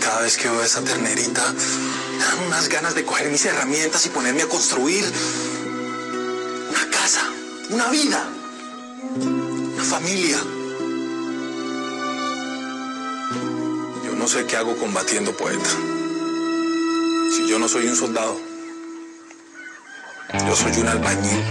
cada vez que veo a esa ternerita, me dan unas ganas de coger mis herramientas y ponerme a construir una casa, una vida, una familia. Yo no sé qué hago combatiendo, poeta. Si yo no soy un soldado, yo soy un albañil.